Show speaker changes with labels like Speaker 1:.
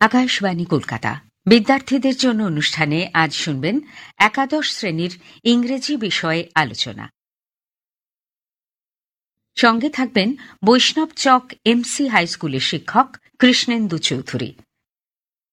Speaker 1: আকাশবাণী কলকাতা বিদ্যার্থীদের জন্য অনুষ্ঠানে আজ শুনবেন একাদশ শ্রেণীর ইংরেজি বিষয়ে আলোচনা। সঙ্গে থাকবেন বৈষ্ণব চক এমসি হাই স্কুলের শিক্ষক কৃষ্ণেন্দু চৌধুরী।